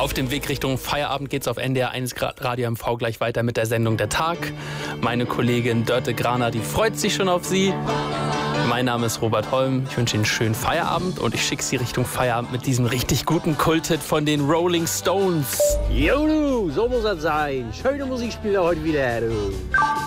Auf dem Weg Richtung Feierabend geht's auf NDR 1 Radio MV gleich weiter mit der Sendung Der Tag. Meine Kollegin Dörte Graner, die freut sich schon auf Sie. Mein Name ist Robert Holm. Ich wünsche Ihnen einen schönen Feierabend und ich schicke Sie Richtung Feierabend mit diesem richtig guten Kulthit von den Rolling Stones. Jo, so muss das sein. Schöne Musik spielt er heute wieder, du.